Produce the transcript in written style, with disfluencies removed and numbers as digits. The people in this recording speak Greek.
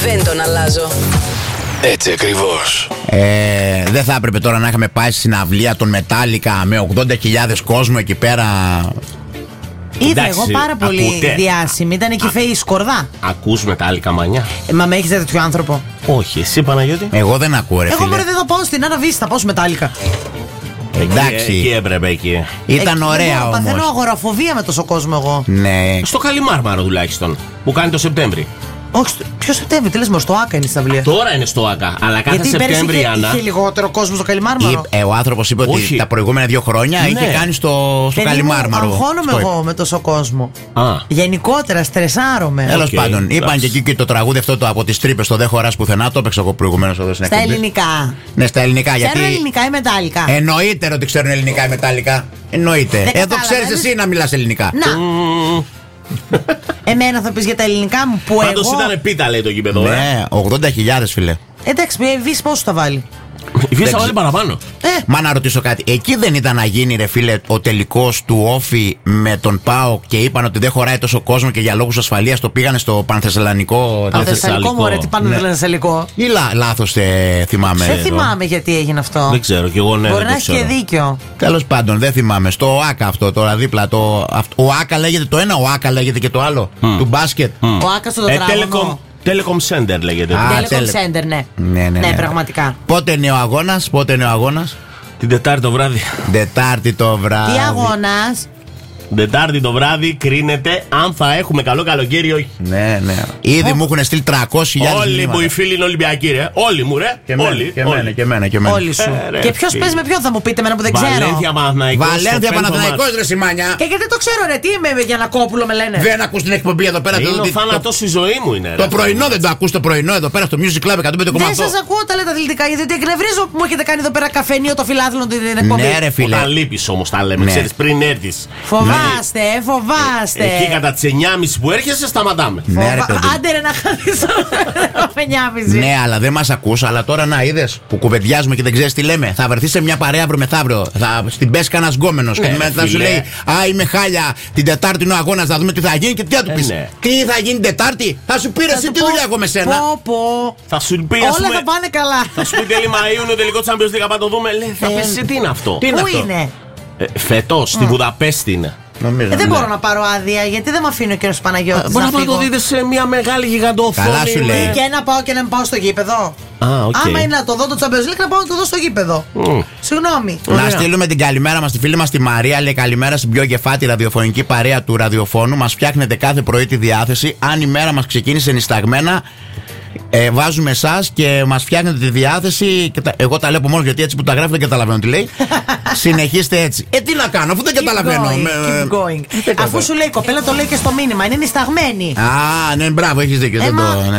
Δεν τον αλλάζω. Έτσι ακριβώς. Δεν θα έπρεπε τώρα να είχαμε πάει στην αυλία των Μετάλλικα με 80.000 κόσμο εκεί πέρα. Είδα εγώ πάρα πολύ διάσημη. Ήταν εκεί η Σκορδά. Ακούς Μετάλλικα μανιά? Μα με έχεις δει τέτοιο άνθρωπο? Όχι, εσύ Παναγιώτη? Εγώ δεν ακούω, ρε φίλε. Εγώ δεν θα πάω στην Άνα Βίστα, θα πάω στο Μετάλλικα. Εντάξει. Εκεί έπρεπε εκεί. Ήταν ωραία όμως. Παθαίνω αγοραφοβία με τόσο κόσμο εγώ. Ναι. Στο Καλιμάρμαρο τουλάχιστον, που κάνει το Σεπτέμβρη. Όχι, ποιο Σεπτέμβρη, τι λες, στο Άκα είναι η αυλία. Τώρα είναι στο Άκα, αλλά κάθε Σεπτέμβρη, Άννα. Είχε λιγότερο κόσμο στο Καλιμάρμαρο. Ο άνθρωπος είπε ότι τα προηγούμενα 2 χρόνια είχε κάνει στο Καλιμάρμαρο. Αγχώνομαι εγώ με τόσο κόσμο. Γενικότερα, στρεσάρομαι. Τέλος πάντων, είπαν και εκεί και το τραγούδι αυτό το από τις τρύπες, το «Δεν χωράς πουθενά», το έπαιξα εγώ προηγουμένως εδώ στην εκπομπή. Στα ελληνικά. Ναι, στα ελληνικά. Ξέρουν ελληνικά ή Μετάλλικα? Εννοείται ότι ξέρουν ελληνικά ή Μετάλλικα. Εννοείται. Εδώ ξέρεις εσύ να μιλάς ελληνικά. Να. Εμένα θα πεις για τα ελληνικά μου που πάντως εγώ... ήταν πίτα, λέει το γήπεδο. Ναι, 80.000 φίλε. Εντάξει, η Βύση πόσο θα βάλει? Η Βύση θα βάλει παραπάνω. Μα να ρωτήσω κάτι. Εκεί δεν ήταν να γίνει, ρε φίλε, ο τελικός του Όφη με τον ΠΑΟΚ και είπαν ότι δεν χωράει τόσο κόσμο και για λόγους ασφαλείας το πήγανε στο Πανθεσσαλονικό? Πανθεσσαλικό, μωρέ, τι Πανθεσσαλικό. Ή λάθος θυμάμαι. Δεν θυμάμαι γιατί έγινε αυτό. Δεν ξέρω κι εγώ, ναι. Μπορεί να έχει και δίκιο. Τέλος πάντων, δεν θυμάμαι. Στο ΆΚΑ αυτό τώρα δίπλα. Ο ΆΚΑ λέγεται το ένα, ο ΆΚΑ λέγεται και το άλλο. Του μπάσκετ. Ο ΆΚΑ στο τετράγωνο. Telecom Center λέγεται. Telecom Center, ναι. Ναι, πραγματικά. Πότε είναι ο αγώνας? Την Τετάρτη το βράδυ. Τετάρτη το βράδυ. Τι αγώνας? Τετάρτη το βράδυ κρίνεται αν θα έχουμε καλό καλοκαίρι ή όχι. Ναι. Ήδη μου έχουν στείλει 300.000. Όλοι μου οι φίλοι είναι Ολυμπιακοί, ρε. Όλοι μου, ρε. Και εμένα. Όλοι σου. Και ποιος παίζει με ποιον, θα μου πείτε εμένα που δεν ξέρω. Βαλένθια Παναθηναϊκός, ρε Σιμάνια. Και γιατί το ξέρω, ρε, τι είμαι για Γιαννακόπουλο με λένε. Δεν ακούς την εκπομπή εδώ πέρα? Είναι ο θάνατος η ζωή μου είναι. Το πρωινό δεν το ακούς, το πρωινό εδώ πέρα στο Music Club 105,8. Δεν σας ακούω τα λέτε αθλητικά, γιατί εκνευρίζω που μου έχετε κάνει εδώ πέρα καφενείο το φιλάθλο την εκπομπή. Ναι, ρε φίλε. Όταν λείπεις όμως τα λέμε, ξέρεις, πριν έρθεις. Φοβάστε. Εκεί κατά τις 9.30 που έρχεσαι σταματάμε. Άντε ρε να χαθείς 9.30. Ναι, αλλά δεν μας ακούς. Αλλά τώρα να είδες που κουβεντιάζουμε και δεν ξέρεις τι λέμε. Θα βρεθείς σε μια παρέα αύριο μεθαύριο. Στην πες κανένας γκόμενος και θα σου λέει «Α, είμαι χάλια, την Τετάρτη είναι ο αγώνας, να δούμε τι θα γίνει». Και τι θα του πεις? Τι θα γίνει Τετάρτη? Θα σου πήρε εσύ τι δουλειά εγώ με σένα. Θα σου πει όλα θα πάνε καλά. Θα σου πει τέλη Μαΐου είναι ο τελικό Champions League, θα το δούμε. Θα πεις τι είναι αυτό? Πού είναι? Φέτος στη Βουδαπέστη είναι. Δεν μπορώ να πάρω άδεια, γιατί δεν με αφήνει ο κύριος Παναγιώτης. Μπορεί να το δείτε σε μια μεγάλη γιγαντόφωνη. Καλά σου λέει. Και να πάω και να μην πάω στο γήπεδο. Okay. Άμα είναι να το δω το Champions League, να πάω να το δω στο γήπεδο. Συγγνώμη. Να στείλουμε την καλημέρα μας στη φίλη μας τη Μαρία. Λέει καλημέρα στην πιο γεφάτη ραδιοφωνική παρέα του ραδιοφώνου. Μας φτιάχνετε κάθε πρωί τη διάθεση. Αν η μέρα μας ξεκίνησε νησταγμένα, βάζουμε εσάς και μας φτιάχνετε τη διάθεση. Και εγώ τα λέω μόνο γιατί έτσι που τα γράφει δεν καταλαβαίνω τι λέει. Συνεχίστε έτσι. Τι να κάνω, αφού δεν καταλαβαίνω. Keep going. Αφού σου λέει η κοπέλα, το λέει και στο μήνυμα. Είναι νησταγμένη. Ναι, μπράβο, έχεις δίκιο.